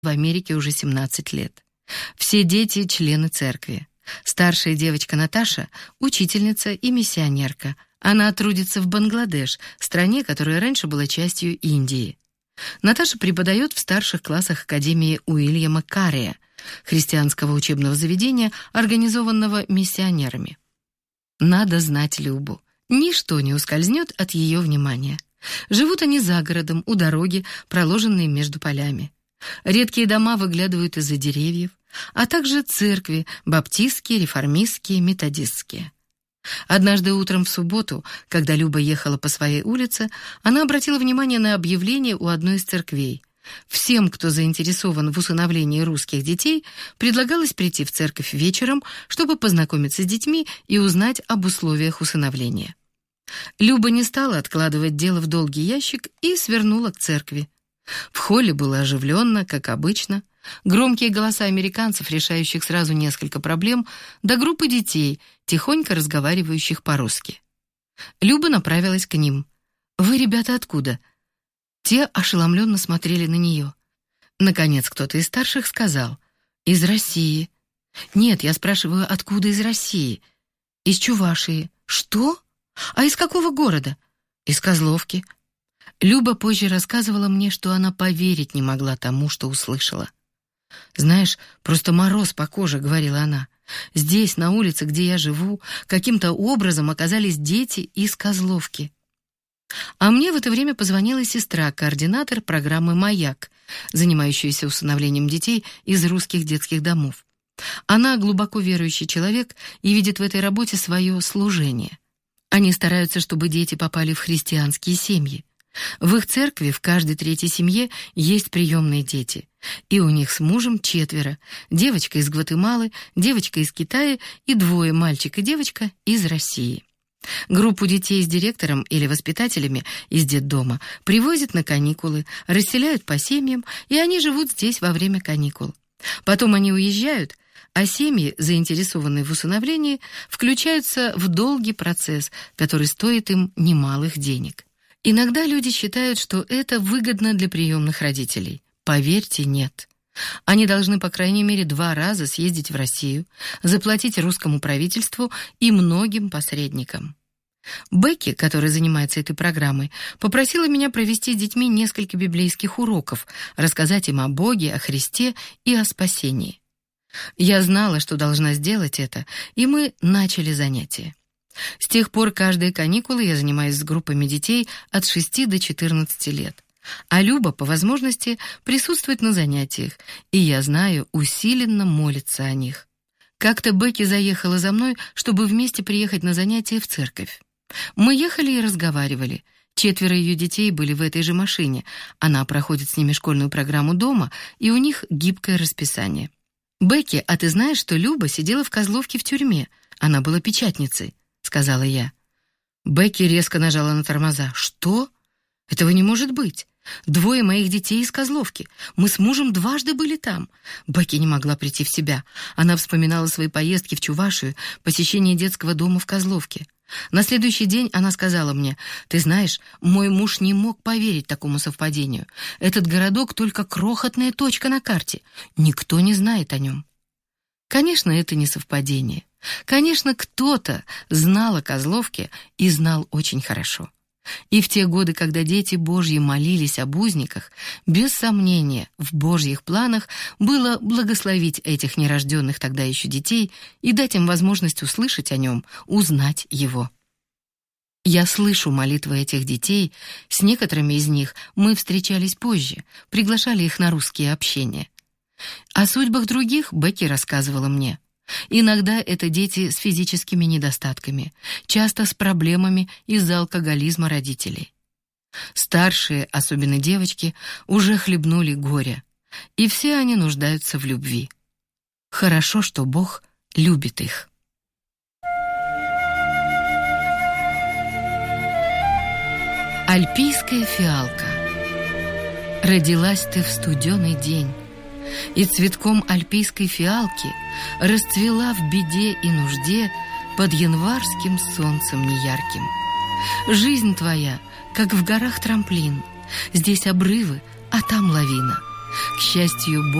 в Америке уже 17 лет. Все дети — члены церкви. Старшая девочка Наташа — учительница и миссионерка. Она трудится в Бангладеш, стране, которая раньше была частью Индии. Наташа преподает в старших классах Академии Уильяма Кария, христианского учебного заведения, организованного миссионерами. Надо знать Любу. Ничто не ускользнет от ее внимания. Живут они за городом, у дороги, проложенной между полями. Редкие дома выглядывают из-за деревьев, а также церкви — баптистские, реформистские, методистские. Однажды утром в субботу, когда Люба ехала по своей улице, она обратила внимание на объявление у одной из церквей. Всем, кто заинтересован в усыновлении русских детей, предлагалось прийти в церковь вечером, чтобы познакомиться с детьми и узнать об условиях усыновления. Люба не стала откладывать дело в долгий ящик и свернула к церкви. В холле было оживленно, как обычно. Громкие голоса американцев, решающих сразу несколько проблем, до группы детей, тихонько разговаривающих по-русски. Люба направилась к ним. «Вы, ребята, откуда?» Те ошеломленно смотрели на нее. Наконец кто-то из старших сказал: «Из России». «Нет, я спрашиваю, откуда из России?» «Из Чувашии». «Что? А из какого города?» «Из Козловки». Люба позже рассказывала мне, что она поверить не могла тому, что услышала. «Знаешь, просто мороз по коже», — говорила она. «Здесь, на улице, где я живу, каким-то образом оказались дети из Козловки». А мне в это время позвонила сестра, координатор программы «Маяк», занимающаяся усыновлением детей из русских детских домов. Она глубоко верующий человек и видит в этой работе свое служение. Они стараются, чтобы дети попали в христианские семьи. В их церкви в каждой третьей семье есть приемные дети. И у них с мужем 4: девочка из Гватемалы, девочка из Китая и 2 мальчик и девочка из России. Группу детей с директором или воспитателями из детдома привозят на каникулы, расселяют по семьям, и они живут здесь во время каникул. Потом они уезжают, а семьи, заинтересованные в усыновлении, включаются в долгий процесс, который стоит им немалых денег. Иногда люди считают, что это выгодно для приемных родителей. Поверьте, нет. Они должны по крайней мере 2 раза съездить в Россию, заплатить русскому правительству и многим посредникам. Бекки, которая занимается этой программой, попросила меня провести с детьми несколько библейских уроков, рассказать им о Боге, о Христе и о спасении. Я знала, что должна сделать это, и мы начали занятия. С тех пор каждые каникулы я занимаюсь с группами детей от 6 до 14 лет. А Люба, по возможности, присутствует на занятиях, и, я знаю, усиленно молится о них. Как-то Бекки заехала за мной, чтобы вместе приехать на занятия в церковь. Мы ехали и разговаривали. 4 ее детей были в этой же машине. Она проходит с ними школьную программу дома, и у них гибкое расписание. «Бекки, а ты знаешь, что Люба сидела в Козловке в тюрьме? Она была печатницей», — сказала я. Бекки резко нажала на тормоза. «Что? Этого не может быть. 2 моих детей из Козловки. Мы с мужем 2 были там». Бекки не могла прийти в себя. Она вспоминала свои поездки в Чувашию, посещение детского дома в Козловке. На следующий день она сказала мне: «Ты знаешь, мой муж не мог поверить такому совпадению. Этот городок только крохотная точка на карте. Никто не знает о нем». Конечно, это не совпадение. Конечно, кто-то знал о Козловке и знал очень хорошо. И в те годы, когда дети Божьи молились об узниках, без сомнения, в Божьих планах было благословить этих нерожденных тогда еще детей и дать им возможность услышать о нем, узнать его. Я слышу молитвы этих детей, с некоторыми из них мы встречались позже, приглашали их на русские общения. О судьбах других Бекки рассказывала мне. Иногда это дети с физическими недостатками, часто с проблемами из-за алкоголизма родителей. Старшие, особенно девочки, уже хлебнули горя, и все они нуждаются в любви. Хорошо, что Бог любит их. Альпийская фиалка. Родилась ты в студеный день, и цветком альпийской фиалки расцвела в беде и нужде под январским солнцем неярким. Жизнь твоя, как в горах трамплин, здесь обрывы, а там лавина. К счастью,